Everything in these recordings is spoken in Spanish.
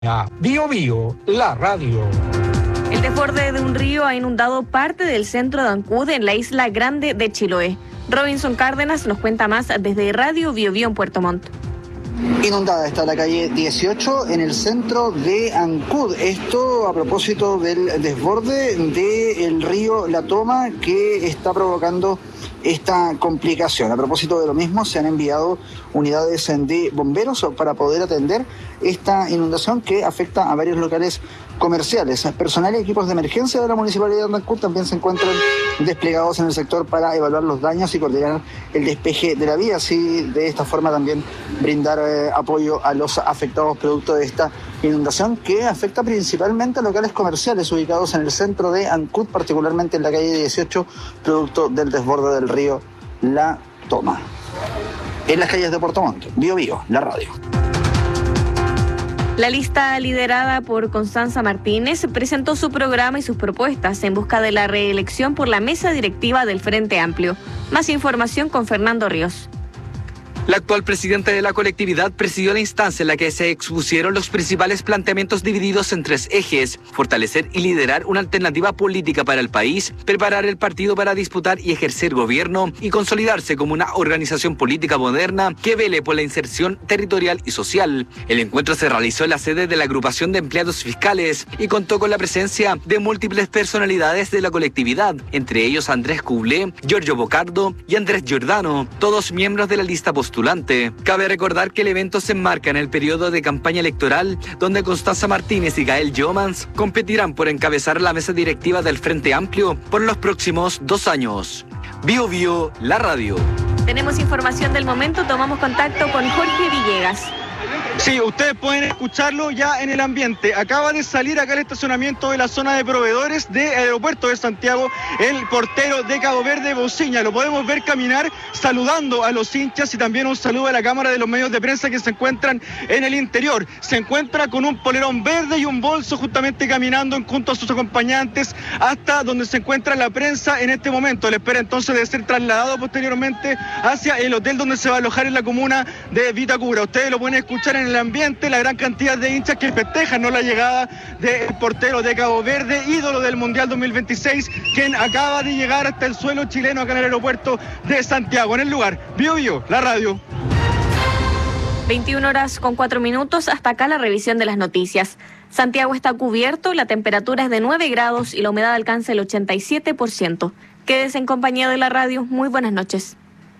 Bio Bio, la radio. El desborde de un río ha inundado parte del centro de Ancud en la isla Grande de Chiloé. Robinson Cárdenas nos cuenta más desde Radio Bio Bio en Puerto Montt. Inundada está la calle 18 en el centro de Ancud. Esto a propósito del desborde del río La Toma que está provocando esta complicación. A propósito de lo mismo, se han enviado unidades de bomberos para poder atender esta inundación que afecta a varios locales comerciales. Personal y equipos de emergencia de la Municipalidad de Ancud también se encuentran desplegados en el sector para evaluar los daños y coordinar el despeje de la vía, así de esta forma también brindar apoyo a los afectados producto de esta inundación que afecta principalmente a locales comerciales ubicados en el centro de Ancud, particularmente en la calle 18, producto del desborde del río La Toma. En las calles de Puerto Montt, Bio Bio, la radio. La lista liderada por Constanza Martínez presentó su programa y sus propuestas en busca de la reelección por la mesa directiva del Frente Amplio. Más información con Fernando Ríos. La actual presidenta de la colectividad presidió la instancia en la que se expusieron los principales planteamientos divididos en tres ejes: fortalecer y liderar una alternativa política para el país, preparar el partido para disputar y ejercer gobierno y consolidarse como una organización política moderna que vele por la inserción territorial y social. El encuentro se realizó en la sede de la agrupación de empleados fiscales y contó con la presencia de múltiples personalidades de la colectividad, entre ellos Andrés Cublé, Giorgio Bocardo y Andrés Giordano, todos miembros de la lista postulante. Cabe recordar que el evento se enmarca en el periodo de campaña electoral, donde Constanza Martínez y Gael Jomans competirán por encabezar la mesa directiva del Frente Amplio por los próximos 2 años. Bio Bio, la radio. Tenemos información del momento, tomamos contacto con Jorge Villegas. Sí, ustedes pueden escucharlo ya en el ambiente. Acaba de salir acá el estacionamiento de la zona de proveedores del aeropuerto de Santiago el portero de Cabo Verde, Bociña. Lo podemos ver caminar saludando a los hinchas y también un saludo a la cámara de los medios de prensa que se encuentran en el interior. Se encuentra con un polerón verde y un bolso justamente caminando junto a sus acompañantes hasta donde se encuentra la prensa en este momento. Le espera entonces de ser trasladado posteriormente hacia el hotel donde se va a alojar en la comuna de Vitacura. Ustedes lo pueden escuchar en el ambiente, la gran cantidad de hinchas que festejan la llegada del portero de Cabo Verde, ídolo del Mundial 2026, quien acaba de llegar hasta el suelo chileno acá en el aeropuerto de Santiago. En el lugar, Bio Bio, la radio. 21:04, hasta acá la revisión de las noticias. Santiago está cubierto, la temperatura es de 9 grados y la humedad alcanza el 87%. Quédese en compañía de la radio. Muy buenas noches.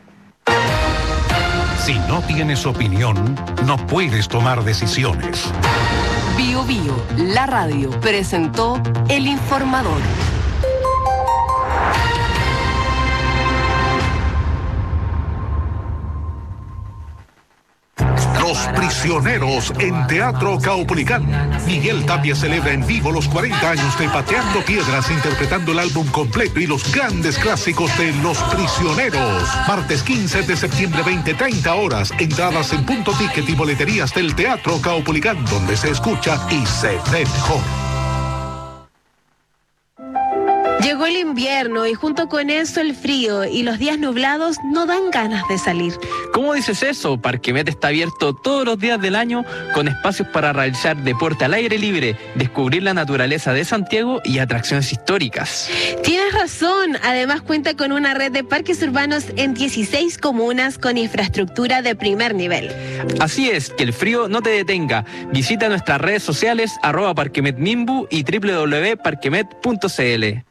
Si no tienes opinión, no puedes tomar decisiones. Bio Bio, la radio, presentó El Informador. Los Prisioneros en Teatro Caupolicán. Miguel Tapia celebra en vivo los 40 años de Pateando Piedras, interpretando el álbum completo y los grandes clásicos de Los Prisioneros. Martes 15 de septiembre, 20:30 horas. Entradas en Punto Ticket y boleterías del Teatro Caupolicán, donde se escucha y se ve mejor. Llegó el invierno y junto con eso el frío y los días nublados no dan ganas de salir. ¿Cómo dices eso? Parquemet está abierto todos los días del año con espacios para realizar deporte al aire libre, descubrir la naturaleza de Santiago y atracciones históricas. Tienes razón, además cuenta con una red de parques urbanos en 16 comunas con infraestructura de primer nivel. Así es, que el frío no te detenga. Visita nuestras redes sociales @parquemetmimbu y www.parquemet.cl.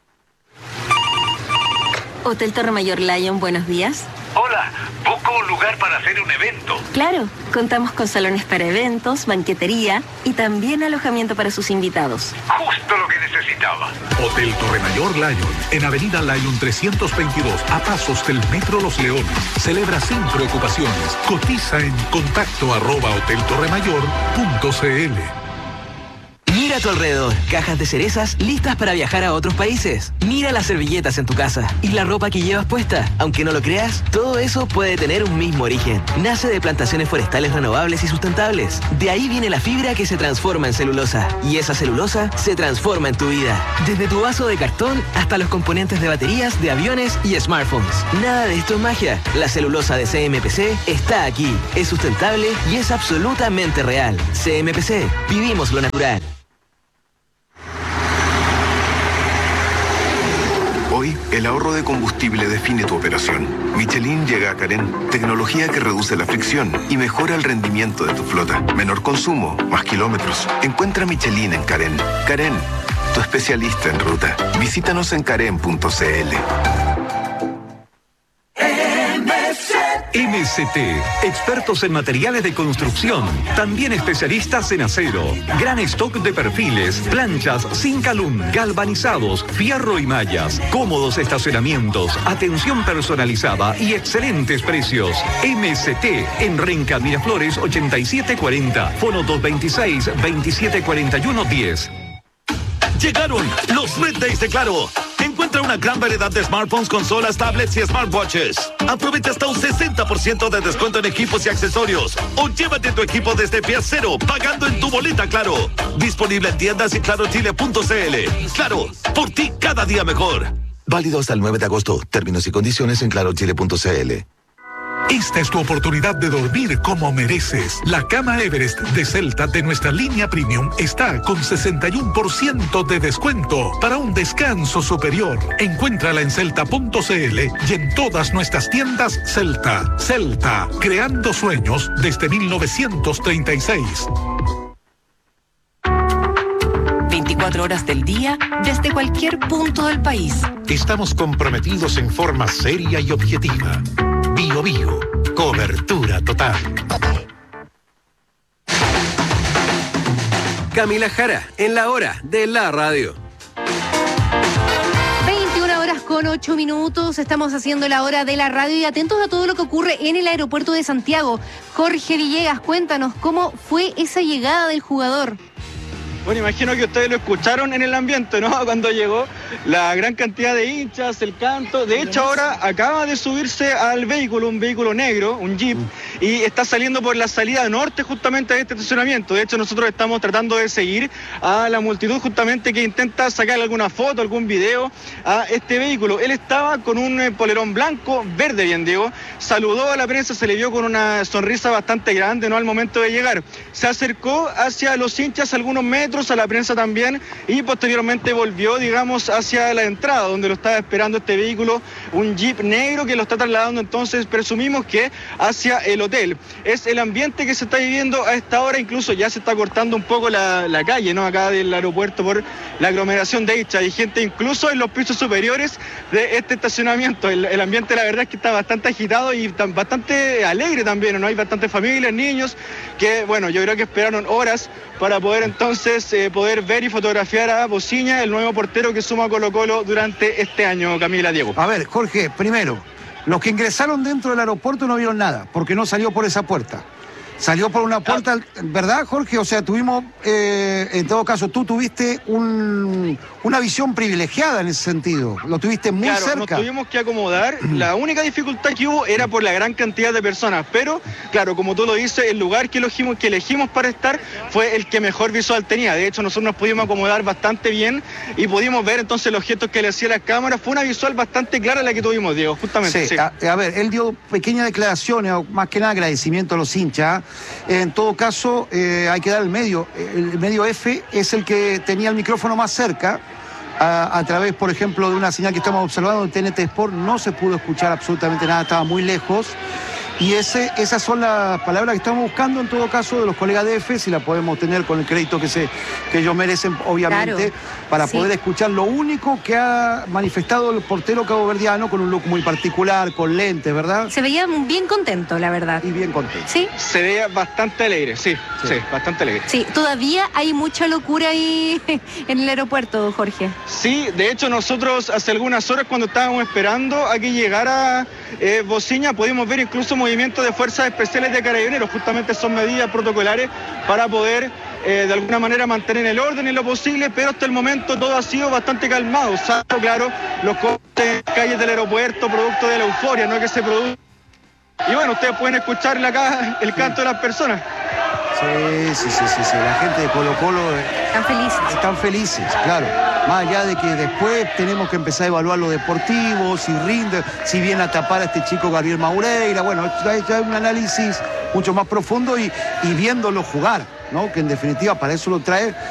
Hotel Torre Mayor Lion, buenos días. Hola, busco un lugar para hacer un evento. Claro, contamos con salones para eventos, banquetería y también alojamiento para sus invitados. Justo lo que necesitaba. Hotel Torre Mayor Lion, en Avenida Lion 322, a pasos del Metro Los Leones. Celebra sin preocupaciones. Cotiza en contacto @hoteltorremayor.cl. Mira a tu alrededor, cajas de cerezas listas para viajar a otros países. Mira las servilletas en tu casa y la ropa que llevas puesta. Aunque no lo creas, todo eso puede tener un mismo origen. Nace de plantaciones forestales renovables y sustentables. De ahí viene la fibra que se transforma en celulosa. Y esa celulosa se transforma en tu vida. Desde tu vaso de cartón hasta los componentes de baterías, de aviones y smartphones. Nada de esto es magia. La celulosa de CMPC está aquí. Es sustentable y es absolutamente real. CMPC. Vivimos lo natural. Hoy, el ahorro de combustible define tu operación. Michelin llega a Carén, tecnología que reduce la fricción y mejora el rendimiento de tu flota. Menor consumo, más kilómetros. Encuentra Michelin en Carén. Carén, tu especialista en ruta. Visítanos en carén.cl. MST, expertos en materiales de construcción, también especialistas en acero. Gran stock de perfiles, planchas, Zincalum, galvanizados, fierro y mallas, cómodos estacionamientos, atención personalizada y excelentes precios. MST en Renca Miraflores 8740, fono 226-2741-10. Llegaron los Red Days de Claro. Encuentra una gran variedad de smartphones, consolas, tablets y smartwatches. Aprovecha hasta un 60% de descuento en equipos y accesorios. O llévate tu equipo desde pie cero, pagando en tu boleta Claro. Disponible en tiendas y clarochile.cl. Claro, por ti cada día mejor. Válido hasta el 9 de agosto. Términos y condiciones en clarochile.cl. Esta es tu oportunidad de dormir como mereces. La cama Everest de Celta de nuestra línea Premium está con 61% de descuento para un descanso superior. Encuéntrala en celta.cl y en todas nuestras tiendas Celta. Celta, creando sueños desde 1936. 24 horas del día, desde cualquier punto del país. Estamos comprometidos en forma seria y objetiva. Bio Bio, cobertura total. Camila Jara, en la hora de la radio. 21:08. Estamos haciendo la hora de la radio y atentos a todo lo que ocurre en el aeropuerto de Santiago. Jorge Villegas, cuéntanos cómo fue esa llegada del jugador. Bueno, imagino que ustedes lo escucharon en el ambiente, ¿no? Cuando llegó la gran cantidad de hinchas, el canto. De hecho, ahora acaba de subirse al vehículo, un vehículo negro, un Jeep, y está saliendo por la salida norte justamente de este estacionamiento. De hecho, nosotros estamos tratando de seguir a la multitud justamente que intenta sacar alguna foto, algún video a este vehículo. Él estaba con un polerón blanco, verde bien digo, saludó a la prensa, se le vio con una sonrisa bastante grande, ¿no? Al momento de llegar. Se acercó hacia los hinchas algunos metros, a la prensa también, y posteriormente volvió, digamos, hacia la entrada donde lo estaba esperando este vehículo, un Jeep negro que lo está trasladando entonces, presumimos que hacia el hotel. Es el ambiente que se está viviendo a esta hora, incluso ya se está cortando un poco la calle, ¿no? Acá del aeropuerto por la aglomeración de hinchas. Hay gente incluso en los pisos superiores de este estacionamiento. El ambiente la verdad es que está bastante agitado y bastante alegre también, ¿no? Hay bastantes familias, niños que, bueno, yo creo que esperaron horas para poder entonces poder ver y fotografiar a Bociña, el nuevo portero que suma Colo-Colo durante este año, Camila, Diego. A ver, Jorge, primero, los que ingresaron dentro del aeropuerto no vieron nada, porque no salió por esa puerta. Salió por una puerta, ¿verdad, Jorge? O sea, tuvimos, en todo caso, tú tuviste una visión privilegiada en ese sentido. Lo tuviste muy cerca. Nos tuvimos que acomodar. La única dificultad que hubo era por la gran cantidad de personas. Pero, claro, como tú lo dices, el lugar que elegimos para estar fue el que mejor visual tenía. De hecho, nosotros nos pudimos acomodar bastante bien y pudimos ver entonces los gestos que le hacía la cámara. Fue una visual bastante clara la que tuvimos, Diego, justamente. Sí. A ver, él dio pequeñas declaraciones, más que nada agradecimiento a los hinchas. En todo caso, hay que dar el medio F es el que tenía el micrófono más cerca, a través, por ejemplo, de una señal que estamos observando en TNT Sport, no se pudo escuchar absolutamente nada, estaba muy lejos. Y esas son las palabras que estamos buscando, en todo caso, de los colegas de F, si la podemos tener con el crédito que ellos merecen, obviamente, claro, para poder escuchar lo único que ha manifestado el portero caboverdiano, con un look muy particular, con lentes, ¿verdad? Se veía bien contento, la verdad. Y bien contento. ¿Sí? Se veía bastante alegre, sí, bastante alegre. Sí, todavía hay mucha locura ahí en el aeropuerto, Jorge. Sí, de hecho nosotros hace algunas horas cuando estábamos esperando a que llegara Bociña, pudimos ver incluso movimientos de fuerzas especiales de carabineros. Justamente son medidas protocolares para poder de alguna manera mantener el orden en lo posible, pero hasta el momento todo ha sido bastante calmado, salvo, claro, los cortes en calles del aeropuerto, producto de la euforia, ¿no?, que se produce. Y bueno, ustedes pueden escucharle acá el canto de las personas. Sí. La gente de Colo-Colo están felices, claro. Más allá de que después tenemos que empezar a evaluar lo deportivo, si rinde, si viene a tapar a este chico Gabriel Maureira. Bueno, ya hay un análisis mucho más profundo y viéndolo jugar, ¿no? Que en definitiva para eso lo trae